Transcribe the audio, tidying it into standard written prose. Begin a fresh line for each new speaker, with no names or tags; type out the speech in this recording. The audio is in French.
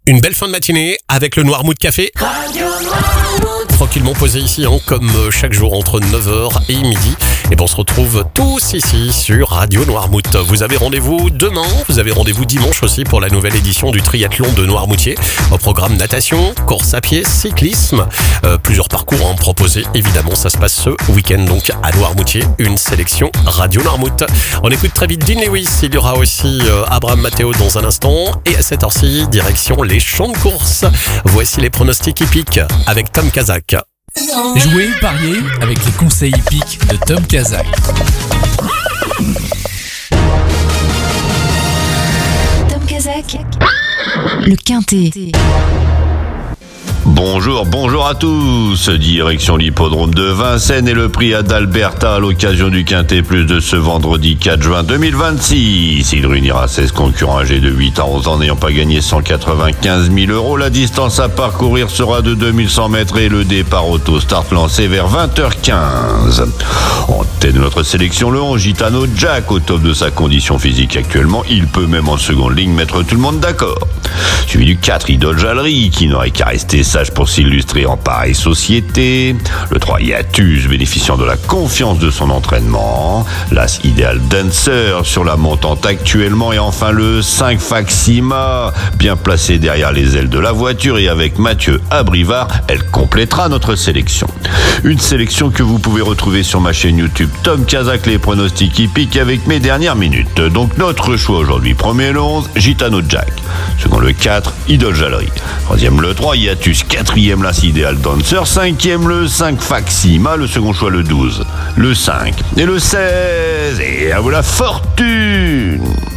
Une belle fin de matinée avec le Noirmouth Café. Radio Noirmouth. Tranquillement posé ici, comme chaque jour entre 9h et midi. Et on se retrouve tous ici sur Radio Noirmouth. Vous avez rendez-vous demain, vous avez rendez-vous dimanche aussi pour la nouvelle édition du triathlon de Noirmoutier. Au programme natation, course à pied, cyclisme. Plusieurs parcours proposés. Évidemment, ça se passe ce week-end donc à Noirmoutier. Une sélection Radio Noirmouth. On écoute très vite Dean Lewis. Il y aura aussi Abraham Matteo dans un instant. Et à cette heure-ci, direction les champs de course. Voici les pronostics hippiques avec Tom Kazak.
Jouez, pariez avec les conseils hippiques de Tom Kazak.
Tom Kazak, le Quintet.
Bonjour à tous. Direction l'hippodrome de Vincennes et le prix Adalberta à l'occasion du Quintet Plus de ce vendredi 4 juin 2026. Il réunira 16 concurrents âgés de 8 à 11 ans n'ayant pas gagné 195 000 €. La distance à parcourir sera de 2100 mètres et le départ auto-start lancé vers 20h15. En tête de notre sélection, le 11 Gitano Jack, au top de sa condition physique actuellement. Il peut même en seconde ligne mettre tout le monde d'accord. Suivi du 4 Idole Jallery, qui n'aurait qu'à rester sage pour s'illustrer en pareille société. Le 3 Hiatus, bénéficiant de la confiance de son entraînement. L'As Ideal Dancer sur la montante actuellement. Et enfin le 5 Faxima, bien placé derrière les ailes de la voiture. Et avec Mathieu Abrivard, elle complétera notre sélection. Une sélection que vous pouvez retrouver sur ma chaîne YouTube Tom Kazak, les pronostics hippiques avec mes dernières minutes. Donc notre choix aujourd'hui, premier le 11 Gitano Jack. Second le 4 Idole Jallery. Troisième le 3 Hiatus. Quatrième l'As Ideal Dancer. Cinquième le 5 Faxima. Le second choix le 12, le 5 et le 16. Et à vous la fortune.